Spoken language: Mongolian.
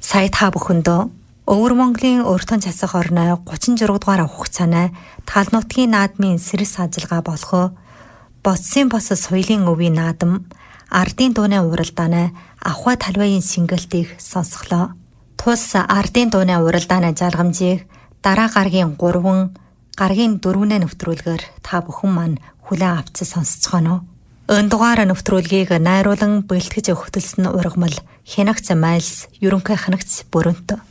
Сая та бүхэндөө Өвөр Монголын өртөн засах орны 36 дугаар хугацааны Тал нутгийн наадмын сэрэс ажиллагаа болох Боцсын бос соёлын өвийн наадам Ардын дууны уралдааны Ахуй талбайын сингэлтийг сонсголоо. Тус Ардын дууны уралдааны залгамжийг дараа гаргийн 3, гаргийн 4-ний нэвтрүүлгээр та бүхэн маань хүлээн авч сонсцгоно. Энэ дугаар нэвтрүүлгийг найруулан бэлтгэж өгтөлсөн ургамал Хянагц Майлс ерөнхий хянагч Бүрэнт.